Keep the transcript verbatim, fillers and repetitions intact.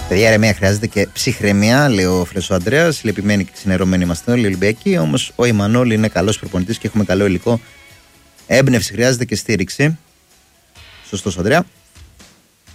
Παιδιά, ηρεμία χρειάζεται και ψυχραιμία, λέει ο φίλος ο Ανδρέας. Λυπημένοι και ξενερωμένοι είμαστε όλοι οι Ολυμπιακοί. Όμως ο Ιμανόλη είναι καλός προπονητής και έχουμε καλό υλικό. Έμπνευση χρειάζεται και στήριξη. Σωστός, Ανδρέα.